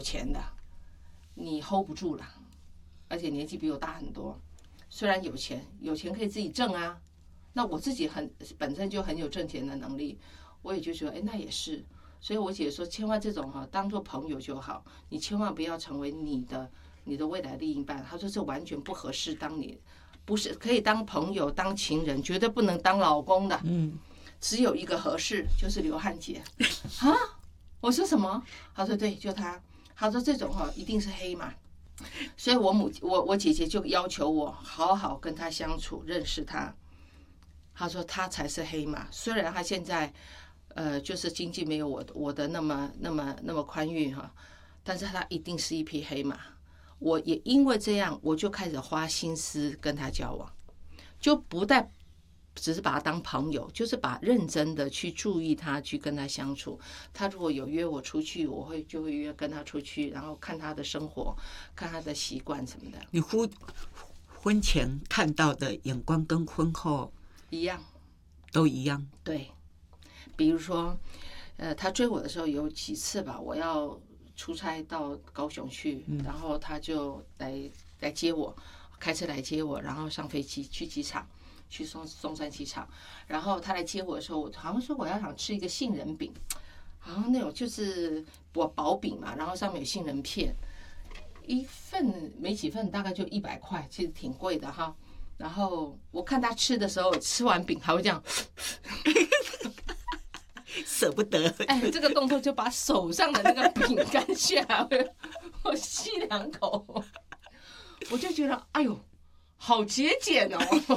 钱的，你 hold 不住了，而且年纪比我大很多。虽然有钱可以自己挣啊，那我自己本身就很有挣钱的能力，我也就觉得，那也是。所以我姐说，千万这种当做朋友就好，你千万不要成为你的未来另一半。她说这完全不合适，不是可以当朋友、当情人，绝对不能当老公的。只有一个合适，就是刘汉杰。啊，我说什么？她说对，就他。她说这种一定是黑马。所以我姐姐就要求我好好跟他相处，认识他。她说他才是黑马，虽然他现在就是经济没有我的那么宽裕但是他一定是一匹黑马。我也因为这样，我就开始花心思跟他交往，就不但只是把他当朋友，就是认真的去注意他，去跟他相处。他如果有约我出去，就会约跟他出去，然后看他的生活，看他的习惯什么的。 你婚前看到的眼光跟婚后一样， 都一样。 对，比如说，他追我的时候有几次吧，我要出差到高雄去，然后他就来接我，开车来接我，然后上飞机去机场。去松山机场，然后他来接我的时候，我好像说我想吃一个杏仁饼，好像那种就是薄饼嘛，然后上面有杏仁片，一份没几份，大概就100块，其实挺贵的哈。然后我看他吃的时候，吃完饼还会这样， 舍不得。 这个动作就把手上的那个饼干屑还会我吸2口，我就觉得哎呦。好节俭哦！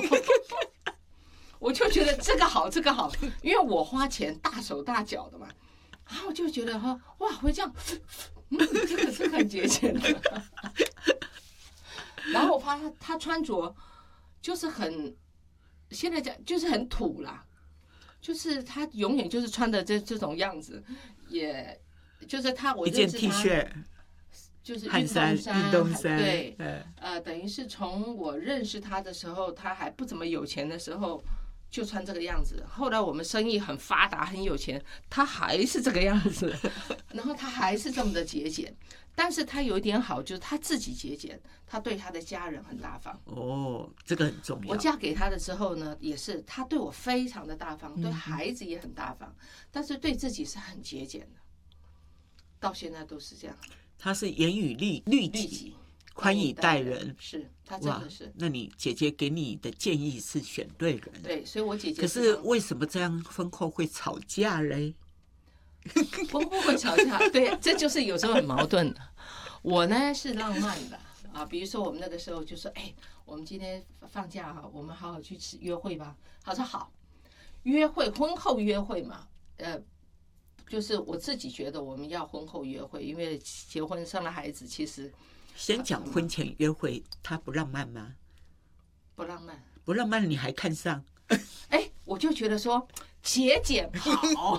我就觉得这个好，因为我花钱大手大脚的嘛，然后我就觉得哇，会这样，这个是很节俭的。然后我发现他穿着就是现在讲就是很土啦，就是他永远就是穿的这种样子，也就是我认识他一件 T 恤。 就是运动衫， 对，等于是从我认识他的时候，他还不怎么有钱的时候，就穿这个样子。后来我们生意很发达，很有钱，他还是这个样子，然后他还是这么的节俭。但是他有一点好，就是他自己节俭，他对他的家人很大方。 这个很重要。 我嫁给他的时候呢，也是他对我非常的大方，对孩子也很大方，但是对自己是很节俭的，到现在都是这样。 他是严以律己，宽以待人， 是他真的是。 那你姐姐给你的建议是选对人， 对，所以我姐姐。 可是为什么这样婚后会吵架嘞？ 婚后会吵架，对，这就是有时候很矛盾的。我呢是浪漫的啊，比如说我们那个时候就说，我们今天放假我们好好去约会吧。他说好，约会婚后约会嘛，就是我自己觉得我们要婚后约会，因为结婚生了孩子，其实先讲婚前约会，他不浪漫吗？ 不浪漫， 不浪漫，你还看上？ 我就觉得说节俭好，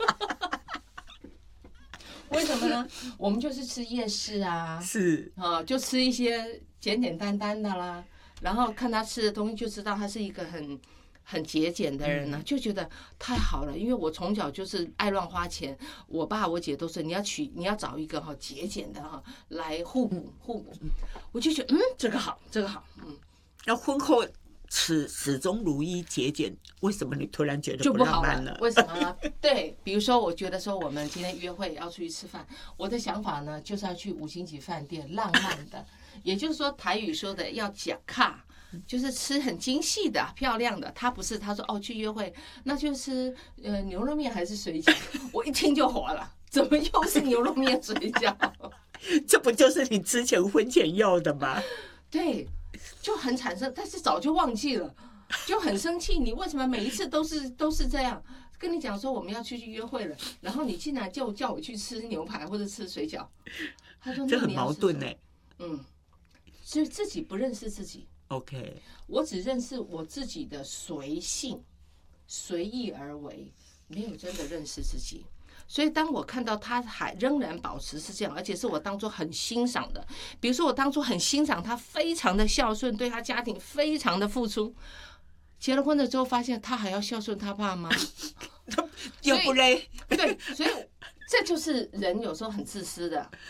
为什么呢？我们就是吃夜市啊， 是就吃一些简简单单的啦，然后看他吃的东西就知道他是一个很节俭的人呢，就觉得太好了。因为我从小就是爱乱花钱，我爸我姐都是你要找一个节俭的来互补，我就觉得这个好。 那婚后始终如一节俭，为什么你突然觉得就不好浪漫了？ 为什么呢？对，比如说我觉得说我们今天约会要出去吃饭，我的想法呢就是要去5星级饭店，浪漫的，也就是说台语说的要假卡。就是吃很精细的、漂亮的，他不是他说去约会，那就吃牛肉面还是水饺？我一听就火了，怎么又是牛肉面水饺？ 这不就是你之前婚前要的吗？ 对，就很产生，但是早就忘记了，就很生气。你为什么每一次都是这样？跟你讲说我们要去约会了，然后你竟然就叫我去吃牛排或者吃水饺？他说这很矛盾呢。 所以自己不认识自己。 OK， 我只认识我自己的随性、随意而为，没有真的认识自己。所以当我看到他还仍然保持是这样，而且是我当初很欣赏的，比如说我当初很欣赏他非常的孝顺，对他家庭非常的付出，结了婚了之后发现他还要孝顺他爸妈， 又不累。 对，所以这就是人有时候很自私的。